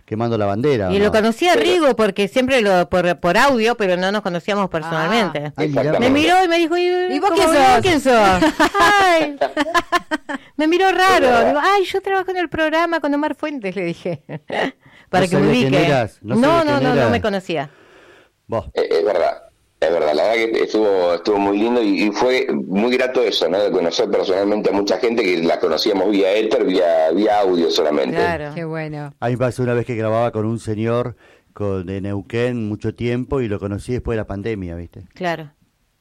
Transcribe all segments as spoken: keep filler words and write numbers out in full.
quemando la bandera. Y ¿no? lo conocía Rigo porque siempre lo por, por audio, pero no nos conocíamos personalmente. Ah, Ay, mirá, me miró y me dijo, ¿y, ¿Y vos cómo- quién sos? vos quién sos? Ay, me miró raro. Digo, ay, yo trabajo en el programa con Omar Fuentes, le dije. Para ¿No que me sabía quién ubique. eras? ¿No No, sabía no, quién no, eras? no me conocía. Vos. Eh, es verdad, es verdad, la verdad que estuvo estuvo muy lindo y, y fue muy grato eso, ¿no? De conocer personalmente a mucha gente que la conocíamos vía éter, vía, vía audio solamente. Claro. Qué bueno. A mí me pasó una vez que grababa con un señor con, de Neuquén mucho tiempo y lo conocí después de la pandemia, ¿viste? Claro.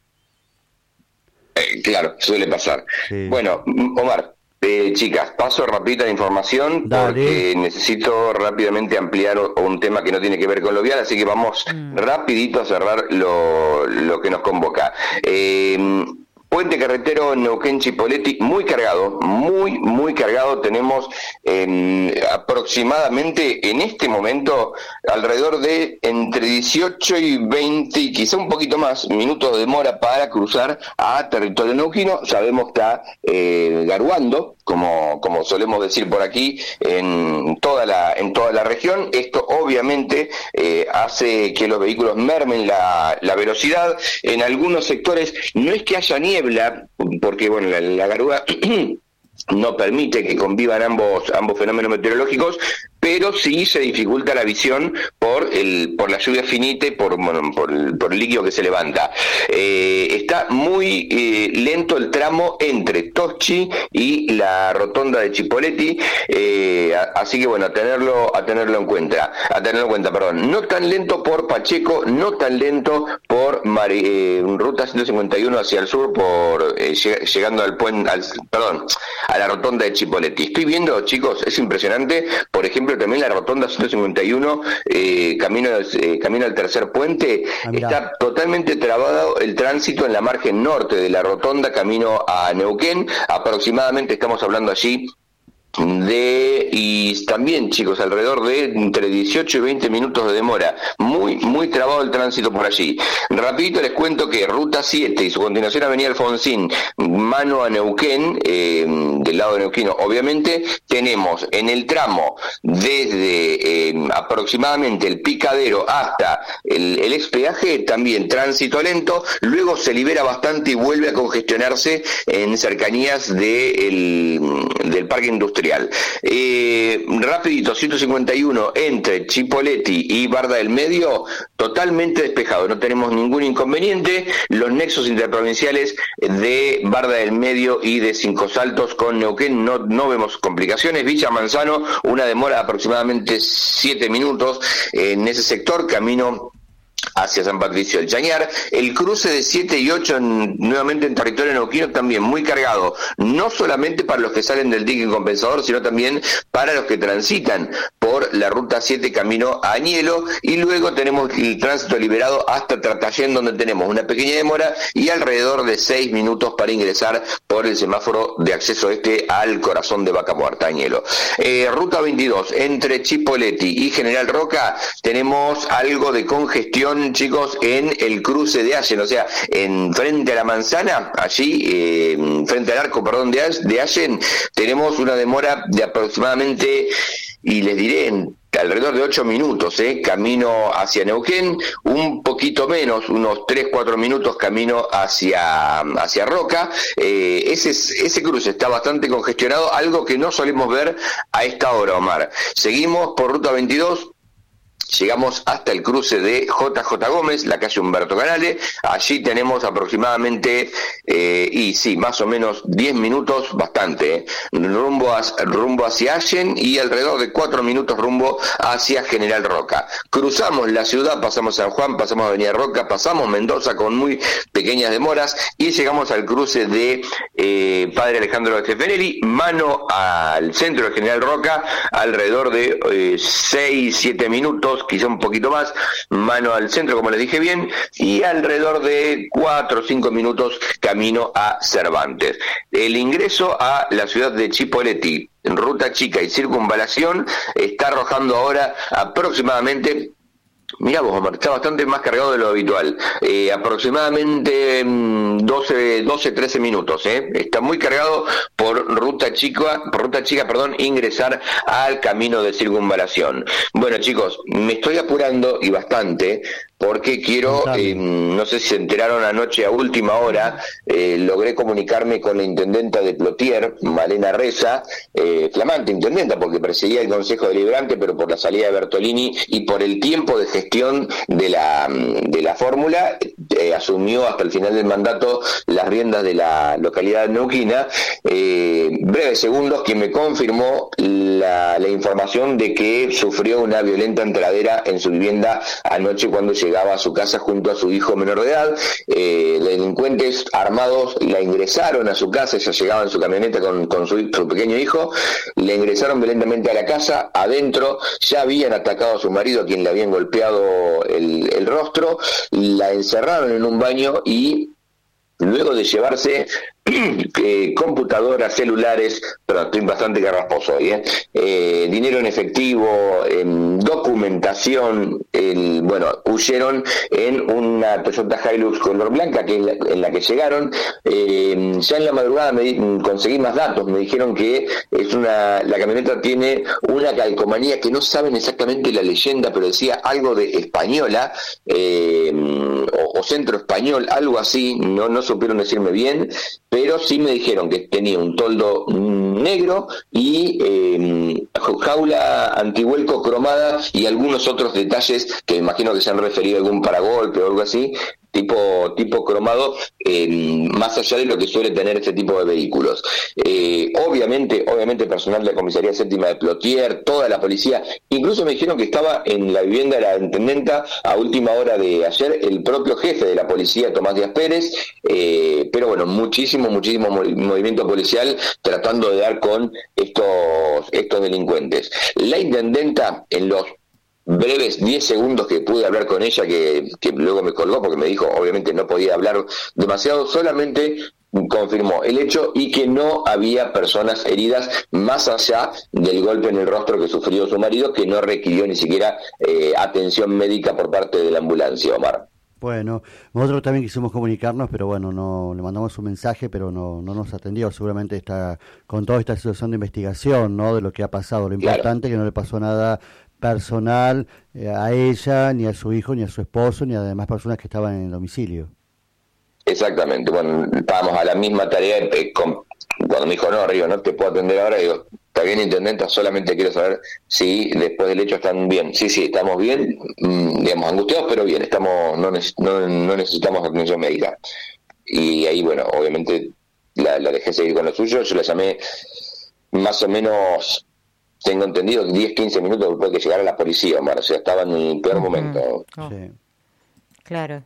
Eh, claro, suele pasar. Sí. Bueno, Omar, eh, chicas, paso rápida la información Dale. porque necesito rápidamente ampliar o- un tema que no tiene que ver con lo vial, así que vamos Mm. rapidito a cerrar lo, lo que nos convoca. Eh, Puente carretero Neuquén Chipoleti, muy cargado, muy, muy cargado. Tenemos eh, aproximadamente en este momento alrededor de entre dieciocho y veinte, y quizá un poquito más, minutos de demora para cruzar a territorio neuquino. Sabemos que está eh, garuando, como, como solemos decir por aquí, en toda la, en toda la región. Esto obviamente eh, hace que los vehículos mermen la, la velocidad. En algunos sectores no es que haya niebla, porque bueno, la, la garúa no permite que convivan ambos ambos fenómenos meteorológicos, pero sí se dificulta la visión por el por la lluvia finita y por, bueno, por, el, por el líquido que se levanta. Eh, está muy eh, lento el tramo entre Toschi y la rotonda de Chipoleti, eh, a, así que bueno, a tenerlo a tenerlo en cuenta, a tenerlo en cuenta, perdón. No tan lento por Pacheco, no tan lento por Mari, eh, ruta ciento cincuenta y uno hacia el sur, por eh, lleg- llegando al puente, al, perdón, a la rotonda de Chipoleti. Estoy viendo, chicos, es impresionante, por ejemplo, también la rotonda ciento cincuenta y uno, eh, camino, eh, camino al tercer puente, Ah, mirá. está totalmente trabado el tránsito en la margen norte de la rotonda, camino a Neuquén. Aproximadamente estamos hablando allí de, y también, chicos, alrededor de entre dieciocho y veinte minutos de demora. Muy, muy trabado el tránsito por allí. Rapidito les cuento que Ruta siete y su continuación Avenida Alfonsín, mano a Neuquén, eh, del lado de Neuquino, obviamente, tenemos en el tramo desde eh, aproximadamente el Picadero hasta el, el expeaje, también tránsito lento. Luego se libera bastante y vuelve a congestionarse en cercanías de el, del Parque Industrial. Eh, rapidito, ciento cincuenta y uno entre Chipoleti y Barda del Medio, totalmente despejado, no tenemos ningún inconveniente. Los nexos interprovinciales de Barda del Medio y de Cinco Saltos con Neuquén no, no vemos complicaciones. Villa Manzano, una demora de aproximadamente siete minutos en ese sector, camino hacia San Patricio del Chañar. El cruce de siete y ocho en, nuevamente en territorio neuquino, también muy cargado, no solamente para los que salen del dique compensador, sino también para los que transitan por la ruta siete camino a Añelo, y luego tenemos el tránsito liberado hasta Tratayén, donde tenemos una pequeña demora y alrededor de seis minutos para ingresar por el semáforo de acceso este al corazón de Vaca Muerta, Añelo. Eh, ruta veintidós, entre Chipoleti y General Roca, tenemos algo de congestión, chicos, en el cruce de Allen, o sea, en frente a la manzana, allí, eh, frente al arco, perdón, de, de Allen, tenemos una demora de aproximadamente, y les diré, en alrededor de ocho minutos, eh, camino hacia Neuquén, un poquito menos, unos tres cuatro minutos camino hacia, hacia Roca. Eh, ese, ese cruce está bastante congestionado, algo que no solemos ver a esta hora, Omar. Seguimos por ruta veintidós. Llegamos hasta el cruce de J J Gómez, la calle Humberto Canale. Allí tenemos aproximadamente, eh, y sí, más o menos diez minutos, bastante, eh, rumbo, a, rumbo hacia Allen, y alrededor de cuatro minutos rumbo hacia General Roca. Cruzamos la ciudad, pasamos San Juan, pasamos Avenida Roca, pasamos Mendoza con muy pequeñas demoras, y llegamos al cruce de eh, Padre Alejandro de Stefanelli, mano al centro de General Roca, alrededor de eh, seis siete minutos, quizá un poquito más, mano al centro, como les dije bien, y alrededor de cuatro o cinco minutos camino a Cervantes. El ingreso a la ciudad de Chipoleti, en ruta chica y circunvalación, está arrojando ahora aproximadamente Mirá vos, Omar, está bastante más cargado de lo habitual. Eh, aproximadamente doce, doce, trece minutos, ¿eh? Está muy cargado por ruta chica, por ruta chica, perdón, ingresar al camino de circunvalación. Bueno, chicos, me estoy apurando y bastante, porque quiero, eh, no sé si se enteraron anoche a última hora, eh, logré comunicarme con la intendenta de Plotier, Malena Reza, eh, flamante intendenta, porque presidía el Consejo Deliberante, pero por la salida de Bertolini y por el tiempo de gestión de la, de la fórmula, eh, asumió hasta el final del mandato las riendas de la localidad neuquina. Eh, breves segundos, quien me confirmó la, la información de que sufrió una violenta entradera en su vivienda anoche cuando llegó llegaba a su casa junto a su hijo menor de edad. Eh, delincuentes armados la ingresaron a su casa, ella llegaba en su camioneta con, con su, su pequeño hijo, le ingresaron violentamente a la casa, adentro ya habían atacado a su marido, a quien le habían golpeado el, el rostro, la encerraron en un baño y luego de llevarse eh, computadoras, celulares, pero estoy bastante carrasposo hoy, ¿eh? Eh, dinero en efectivo, eh, documentación, el, bueno, huyeron en una Toyota Hilux color blanca, que es la, en la que llegaron. Eh, ya en la madrugada me di, conseguí más datos, me dijeron que es una, la camioneta tiene una calcomanía que no saben exactamente la leyenda, pero decía algo de española, eh, o, o centro español, algo así, no, no supieron decirme bien, pero sí me dijeron que tenía un toldo negro y eh, jaula antivuelco cromada y algunos otros detalles que me imagino que se han referido a algún paragolpe o algo así, tipo tipo cromado, eh, más allá de lo que suele tener este tipo de vehículos. Eh, obviamente, obviamente personal de la Comisaría Séptima de Plotier, toda la policía, incluso me dijeron que estaba en la vivienda de la intendenta a última hora de ayer el propio jefe de la policía, Tomás Díaz Pérez, eh, pero bueno, muchísimo, muchísimo movimiento policial tratando de dar con estos, estos delincuentes. La intendenta, en los breves diez segundos que pude hablar con ella, que, que luego me colgó porque me dijo, obviamente no podía hablar demasiado, solamente confirmó el hecho y que no había personas heridas más allá del golpe en el rostro que sufrió su marido, que no requirió ni siquiera eh, atención médica por parte de la ambulancia, Omar. Bueno, nosotros también quisimos comunicarnos, pero bueno, no le mandamos un mensaje, pero no no nos atendió. Seguramente está con toda esta situación de investigación, ¿no? De lo que ha pasado. Lo importante es que no le pasó nada personal eh, a ella, ni a su hijo, ni a su esposo, ni a demás personas que estaban en el domicilio. Exactamente. Bueno, estábamos a la misma tarea. Eh, con, cuando me dijo, no, Río, no te puedo atender ahora, digo, está bien, intendenta, solamente quiero saber si después del hecho están bien. Sí, sí, estamos bien, mmm, digamos, angustiados, pero bien, estamos no, no, no necesitamos atención médica. Y ahí, bueno, obviamente la, la dejé seguir con lo suyo. Yo la llamé más o menos, tengo entendido, diez, quince minutos después de que llegara la policía, Omar, o sea, estaba en el peor uh-huh. momento. Oh. Sí. Claro.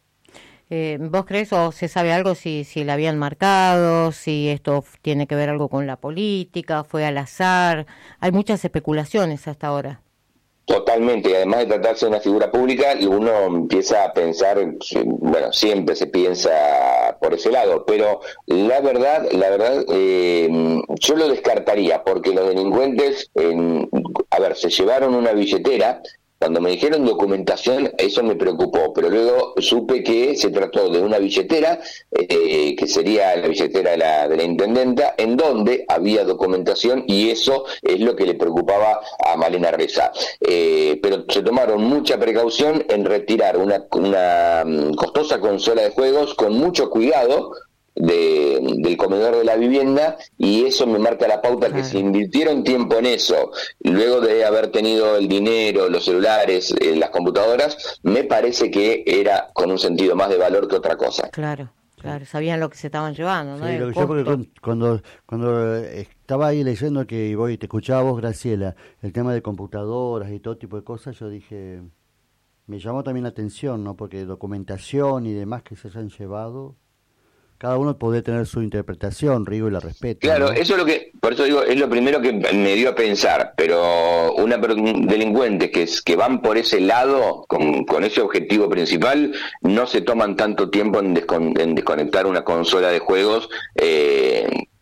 Eh, ¿Vos crees o se sabe algo si, si la habían marcado, si esto tiene que ver algo con la política, fue al azar? Hay muchas especulaciones hasta ahora. Totalmente, y además de tratarse de una figura pública, uno empieza a pensar, bueno, siempre se piensa por ese lado, pero la verdad, la verdad, eh, yo lo descartaría, porque los delincuentes, eh, a ver, se llevaron una billetera. Cuando me dijeron documentación, eso me preocupó, pero luego supe que se trató de una billetera, eh, que sería la billetera de la, de la intendenta, en donde había documentación, y eso es lo que le preocupaba a Malena Reza. Eh, pero se tomaron mucha precaución en retirar una, una costosa consola de juegos con mucho cuidado De, del comedor de la vivienda, y eso me marca la pauta que si invirtieron tiempo en eso, luego de haber tenido el dinero, los celulares, eh, las computadoras, me parece que era con un sentido más de valor que otra cosa. Claro, claro, sabían lo que se estaban llevando, ¿no? Sí, lo que costo. yo porque cuando, cuando estaba ahí leyendo que voy y te escuchaba vos, Graciela, el tema de computadoras y todo tipo de cosas, yo dije, me llamó también la atención, ¿no? Porque documentación y demás que se hayan llevado, cada uno puede tener su interpretación, Rigo, y la respeto. Claro, ¿no? Eso es lo que, por eso digo, es lo primero que me dio a pensar, pero una delincuentes que, que van por ese lado, con, con ese objetivo principal, no se toman tanto tiempo en, descon, en desconectar una consola de juegos, eh,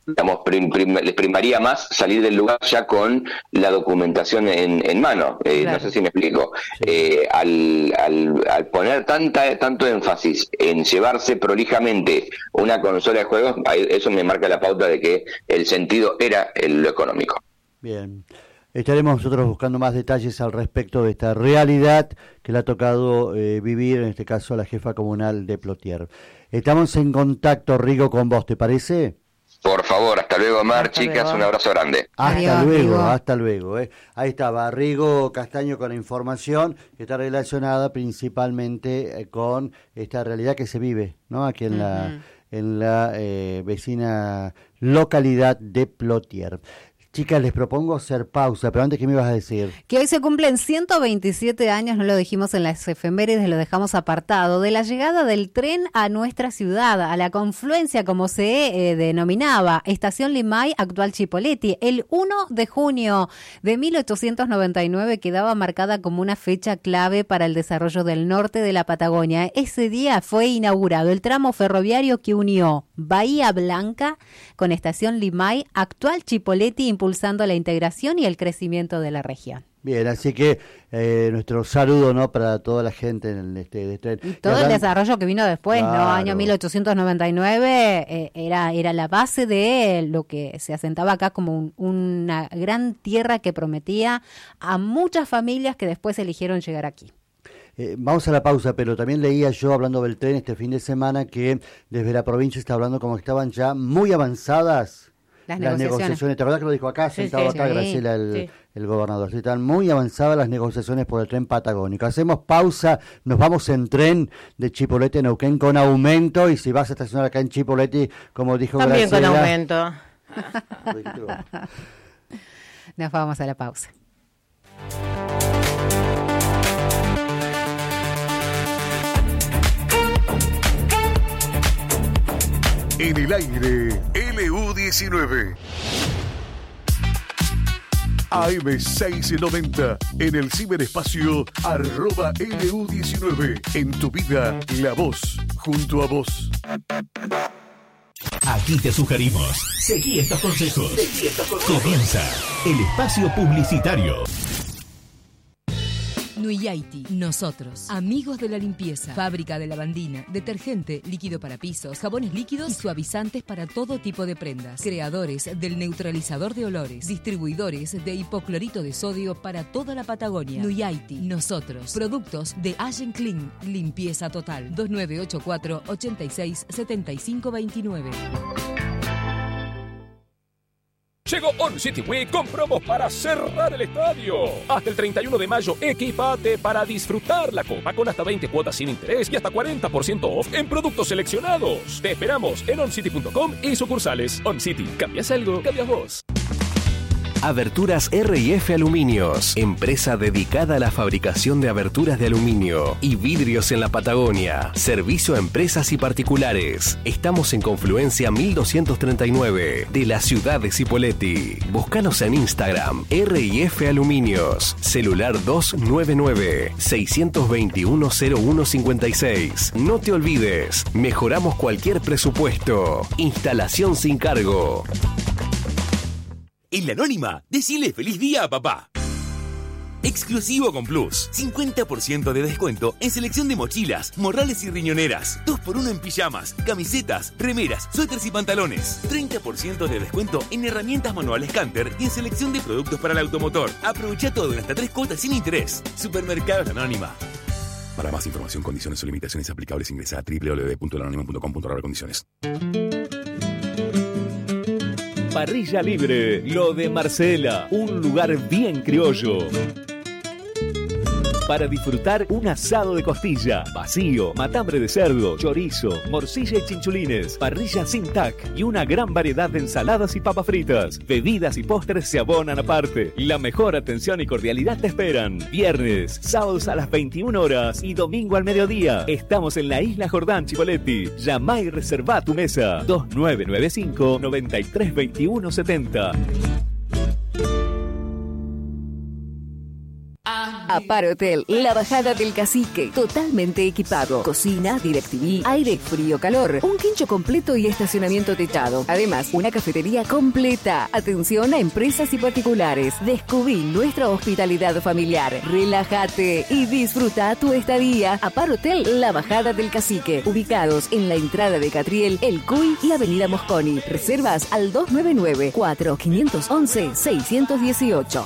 digamos, prim, prim, les primaría más salir del lugar ya con la documentación en, en mano. Eh, claro. No sé si me explico. Sí. Eh, al, al, al poner tanta tanto énfasis en llevarse prolijamente una consola de juegos, eso me marca la pauta de que el sentido era el, lo económico. Bien. Estaremos nosotros buscando más detalles al respecto de esta realidad que le ha tocado eh, vivir, en este caso, a la jefa comunal de Plotier. Estamos en contacto, Rigo, con vos, ¿te parece? Por favor, hasta luego, Mar, hasta chicas, luego. Un abrazo grande. Hasta Adiós, luego, Rigo. hasta luego. Eh. Ahí estaba, Rigo Castaño con la información que está relacionada principalmente eh, con esta realidad que se vive, ¿no? Aquí en uh-huh. la, en la eh, vecina localidad de Plotier. Chicas, les propongo hacer pausa, pero antes, ¿qué me ibas a decir? Que hoy se cumplen ciento veintisiete años, no lo dijimos en las efemérides, lo dejamos apartado, de la llegada del tren a nuestra ciudad, a la confluencia, como se eh, denominaba, Estación Limay, actual Chipoleti. El primero de junio de mil ochocientos noventa y nueve quedaba marcada como una fecha clave para el desarrollo del norte de la Patagonia. Ese día fue inaugurado el tramo ferroviario que unió Bahía Blanca con Estación Limay, actual Chipoleti, impulsando la integración y el crecimiento de la región. Bien, así que eh, nuestro saludo, ¿no?, para toda la gente en este, de este y todo el desarrollo que vino después, claro. ¿no? Año mil ochocientos noventa y nueve eh, era era la base de lo que se asentaba acá como un, una gran tierra que prometía a muchas familias que después eligieron llegar aquí. Eh, vamos a la pausa, pero también leía yo, hablando del tren este fin de semana, que desde la provincia está hablando como que estaban ya muy avanzadas Las, las negociaciones. negociaciones. ¿Te acuerdas que lo dijo acá, sí, sentado sí, acá, sí, Graciela, el, sí. el gobernador? Sí, están muy avanzadas las negociaciones por el tren patagónico. Hacemos pausa, nos vamos en tren de Chipoleti a Neuquén con aumento, y si vas a estacionar acá en Chipoleti, como dijo también Graciela... También con aumento. Nos vamos a la pausa. En el aire, L U diecinueve. A M seiscientos noventa, en el ciberespacio, arroba L U diecinueve. En tu vida, la voz, junto a vos. Aquí te sugerimos, seguí estos consejos. Seguí estos consejos. Comienza el espacio publicitario. Nuyaiti, nosotros, amigos de la limpieza, fábrica de lavandina, detergente, líquido para pisos, jabones líquidos y suavizantes para todo tipo de prendas, creadores del neutralizador de olores, distribuidores de hipoclorito de sodio para toda la Patagonia. Nuyaiti, nosotros, productos de Allen Clean, limpieza total, dos nueve ocho cuatro, ocho seis, siete cinco dos nueve. Llegó On City Week con promos para cerrar el estadio. Hasta el treinta y uno de mayo, equipate para disfrutar la Copa con hasta veinte cuotas sin interés y hasta cuarenta por ciento off en productos seleccionados. Te esperamos en oncity punto com y sucursales. On City, ¿cambias algo? ¿Cambias vos? Aberturas R y F Aluminios, empresa dedicada a la fabricación de aberturas de aluminio y vidrios en la Patagonia. Servicio a empresas y particulares. Estamos en Confluencia mil doscientos treinta y nueve de la ciudad de Cipolletti. Búscanos en Instagram, R y F Aluminios. Celular dos nueve nueve, seis dos uno, cero uno cinco seis. No te olvides, mejoramos cualquier presupuesto. Instalación sin cargo. En La Anónima, decile feliz día a papá. Exclusivo con Plus. cincuenta por ciento de descuento en selección de mochilas, morrales y riñoneras. dos por uno en pijamas, camisetas, remeras, suéteres y pantalones. treinta por ciento de descuento en herramientas manuales Canter y en selección de productos para el automotor. Aprovecha todo en hasta tres cuotas sin interés. Supermercados La Anónima. Para más información, condiciones o limitaciones aplicables, ingresa a doble u doble u doble u punto la anónima punto com punto a r condiciones. Parrilla Libre, lo de Marcela, un lugar bien criollo. Para disfrutar un asado de costilla, vacío, matambre de cerdo, chorizo, morcilla y chinchulines, parrilla sin tac y una gran variedad de ensaladas y papas fritas. Bebidas y postres se abonan aparte. La mejor atención y cordialidad te esperan. Viernes, sábados a las veintiuna horas y domingo al mediodía. Estamos en la Isla Jordán, Chipolletti. Llama y reserva tu mesa. dos nueve nueve cinco, nueve tres dos uno siete cero. Apar Hotel, la bajada del Cacique, totalmente equipado. Cocina, DirecTV, aire, frío, calor, un quincho completo y estacionamiento techado. Además, una cafetería completa. Atención a empresas y particulares. Descubrí nuestra hospitalidad familiar. Relájate y disfruta tu estadía. Apar Hotel, la bajada del Cacique, ubicados en la entrada de Catriel, El Cuy y Avenida Mosconi. Reservas al dos nueve nueve, cuatro cinco once, seis uno ocho.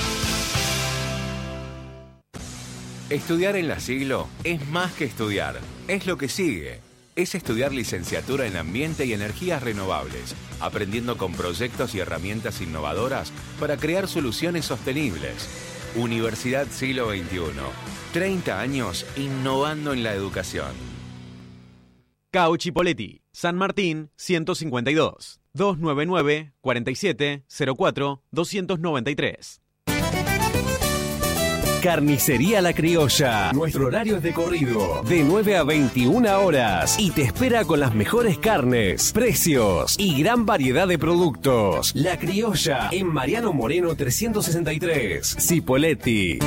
Estudiar en La Siglo es más que estudiar, es lo que sigue. Es estudiar licenciatura en Ambiente y Energías Renovables, aprendiendo con proyectos y herramientas innovadoras para crear soluciones sostenibles. Universidad Siglo veintiuno, treinta años innovando en la educación. Cauchi Poletti, San Martín ciento cincuenta y dos, dos nueve nueve, cuarenta y siete, cero cuatro, doscientos noventa y tres. Carnicería La Criolla. Nuestro horario es de corrido, de nueve a veintiuna horas. Y te espera con las mejores carnes, precios y gran variedad de productos. La Criolla, en Mariano Moreno trescientos sesenta y tres. Cipolletti.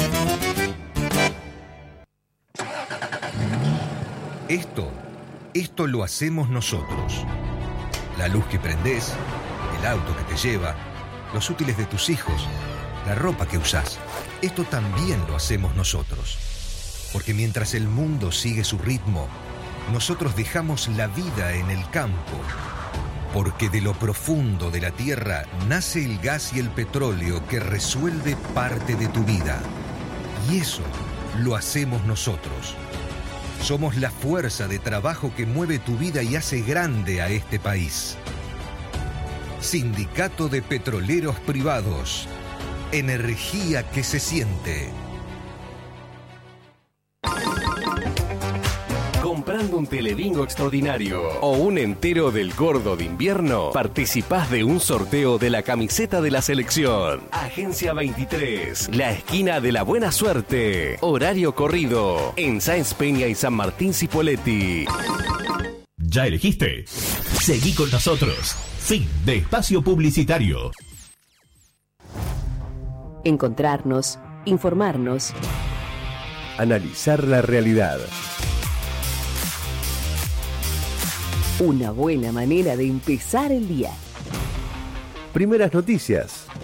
Esto, esto lo hacemos nosotros. La luz que prendés, el auto que te lleva, los útiles de tus hijos, la ropa que usás. Esto también lo hacemos nosotros. Porque mientras el mundo sigue su ritmo, nosotros dejamos la vida en el campo. Porque de lo profundo de la tierra nace el gas y el petróleo que resuelve parte de tu vida. Y eso lo hacemos nosotros. Somos la fuerza de trabajo que mueve tu vida y hace grande a este país. Sindicato de Petroleros Privados. Energía que se siente. Comprando un telebingo extraordinario o un entero del gordo de invierno, participás de un sorteo de la camiseta de la selección. Agencia veintitrés, la esquina de la buena suerte. Horario corrido en Sáenz Peña y San Martín Cipolletti. ¿Ya elegiste? Seguí con nosotros. Fin de espacio publicitario. Encontrarnos, informarnos, analizar la realidad. Una buena manera de empezar el día. Primeras noticias.